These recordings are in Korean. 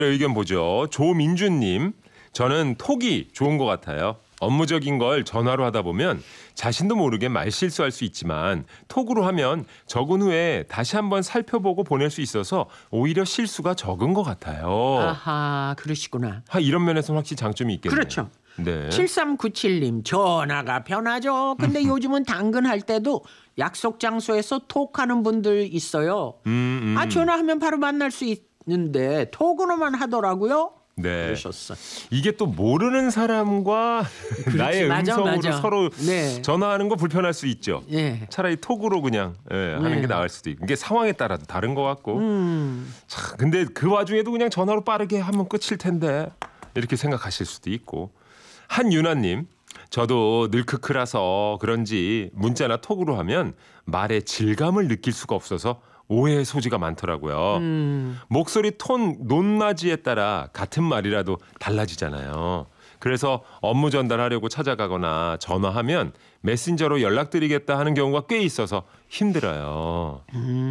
의견 보죠. 조민주님, 저는 톡이 좋은 것 같아요. 업무적인 걸 전화로 하다 보면 자신도 모르게 말실수할 수 있지만 톡으로 하면 적은 후에 다시 한번 살펴보고 보낼 수 있어서 오히려 실수가 적은 것 같아요. 아하, 그러시구나. 이런 면에서는 확실히 장점이 있겠네요. 그렇죠. 네. 7397님, 전화가 편하죠. 근데 요즘은 당근할 때도 약속 장소에서 톡하는 분들 있어요. 전화하면 바로 만날 수 있는데 톡으로만 하더라고요. 네. 그러셨어. 이게 또 모르는 사람과 나의 맞아, 음성으로 맞아. 서로 네. 전화하는 거 불편할 수 있죠. 네. 차라리 톡으로 그냥 하는 네. 게 나을 수도 있고. 이게 상황에 따라도 다른 것 같고. 참, 근데 그 와중에도 그냥 전화로 빠르게 하면 끝일 텐데 이렇게 생각하실 수도 있고. 한윤아님, 저도 늙크크라서 그런지 문자나 톡으로 하면 말의 질감을 느낄 수가 없어서 오해의 소지가 많더라고요. 목소리 톤, 높낮이에 따라 같은 말이라도 달라지잖아요. 그래서 업무 전달하려고 찾아가거나 전화하면 메신저로 연락드리겠다 하는 경우가 꽤 있어서 힘들어요.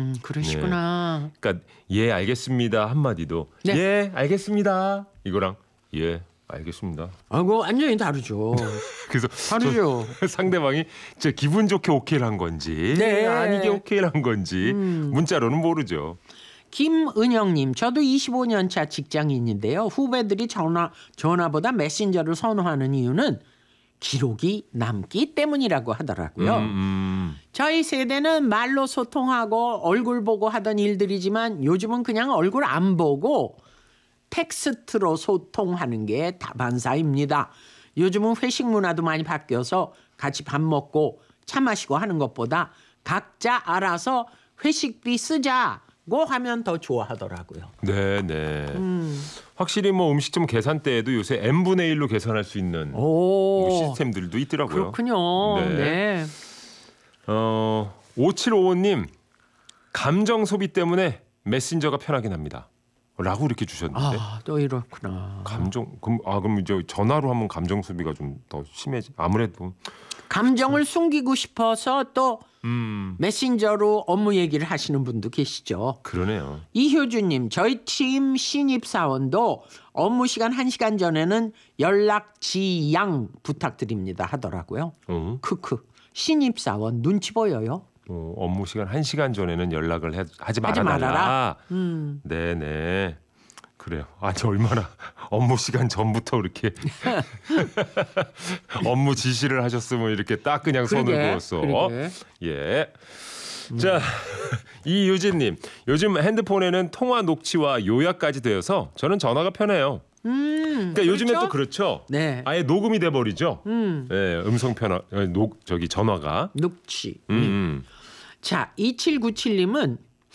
그러시구나. 그러니까 예 알겠습니다 한마디도 네. 예 알겠습니다 이거랑 예 알겠습니다. 그거 완전히 다르죠. 그래서 다르죠. 상대방이 진짜 기분 좋게 오케이를 한 건지 네. 아니게 오케이를 한 건지 문자로는 모르죠. 김은영님, 저도 25년 차 직장인인데요. 후배들이 전화보다 메신저를 선호하는 이유는 기록이 남기 때문이라고 하더라고요. 저희 세대는 말로 소통하고 얼굴 보고 하던 일들이지만 요즘은 그냥 얼굴 안 보고 텍스트로 소통하는 게 다반사입니다. 요즘은 회식 문화도 많이 바뀌어서 같이 밥 먹고 차 마시고 하는 것보다 각자 알아서 회식비 쓰자고 하면 더 좋아하더라고요. 네네. 확실히 뭐 음식점 계산대에도 요새 n분의 1로 계산할 수 있는 시스템들도 있더라고요. 그렇군요. 네. 5755님, 감정 소비 때문에 메신저가 편하긴 합니다. 라고 이렇게 주셨는데. 또 이렇구나. 그럼 이제 전화로 하면 감정 소비가 좀 더 심해지. 아무래도 감정을 숨기고 싶어서 또 메신저로 업무 얘기를 하시는 분도 계시죠. 그러네요. 이효주님, 저희 팀 신입사원도 업무 시간 1시간 전에는 연락 지양 부탁드립니다 하더라고요. 크크. 신입사원 눈치 보여요? 업무 시간 1시간 전에는 연락을 하지 말아라. 네네. 그래요. 아니 얼마나 업무 시간 전부터 그렇게 업무 지시를 하셨으면 이렇게 딱 그냥 손을 그었어. 예. 자, 이유진님, 요즘 핸드폰에는 통화 녹취와 요약까지 되어서 저는 전화가 편해요. 그러니까 그렇죠? 요즘에 또 그렇죠. 네. 아예 녹음이 돼 버리죠. 네, 음성 전화가 녹취. 자, 2797님은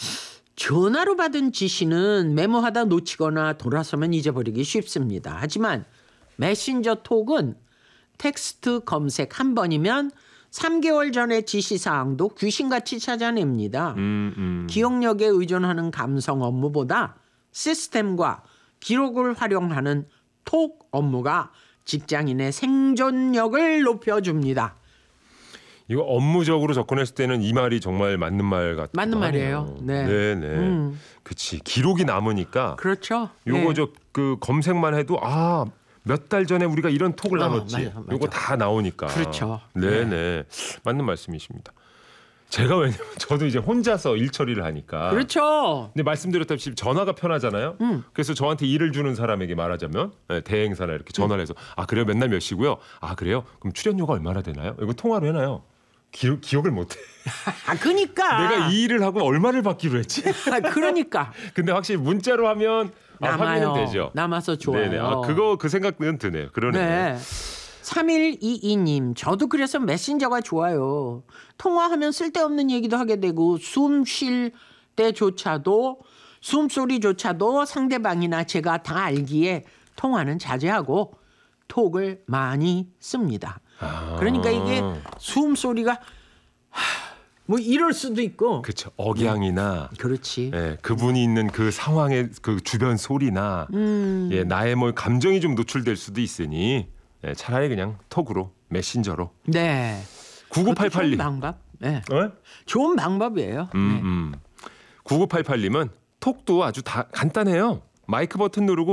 전화로 받은 지시는 메모하다 놓치거나 돌아서면 잊어버리기 쉽습니다. 하지만 메신저 톡은 텍스트 검색 한 번이면 3개월 전의 지시사항도 귀신같이 찾아냅니다. 기억력에 의존하는 감성 업무보다 시스템과 기록을 활용하는 톡 업무가 직장인의 생존력을 높여줍니다. 이거 업무적으로 접근했을 때는 이 말이 정말 맞는 말 같아요. 맞는 말이에요. 네. 네네. 그렇지. 기록이 남으니까. 그렇죠. 요거 네. 그 검색만 해도 몇 달 전에 우리가 이런 톡을 나눴지. 맞아. 요거 다 나오니까. 그렇죠. 네네. 맞는 말씀이십니다. 제가 왜냐면 저도 이제 혼자서 일 처리를 하니까. 그렇죠. 근데 말씀드렸다시피 전화가 편하잖아요. 그래서 저한테 일을 주는 사람에게 말하자면 대행사나 이렇게 전화를 해서 그래요? 맨날 몇 시고요? 그래요? 그럼 출연료가 얼마나 되나요? 이거 통화로 해놔요. 기억을 못해. 그러니까. 내가 이 일을 하고 얼마를 받기로 했지? 그러니까. 근데 확실히 문자로 하면 남아요. 확인은 되죠. 남아서 좋아요. 네네. 그 생각은 드네요. 그러네요. 네. 3122님, 저도 그래서 메신저가 좋아요. 통화하면 쓸데없는 얘기도 하게 되고 숨 쉴 때조차도 숨소리조차도 상대방이나 제가 다 알기에 통화는 자제하고 톡을 많이 씁니다. 그러니까 이게 숨소리가 뭐 이럴 수도 있고. 그렇죠. 억양이나. 그렇지. 예, 그분이 있는 그 상황의 그 주변 소리나 나의 뭐 감정이 좀 노출될 수도 있으니 차라리 그냥 톡으로 메신저로. 네. 9988님. 좋은 방법. 네. 어? 좋은 방법이에요. 9988님은 톡도 아주 간단해요. 마이크 버튼 누르고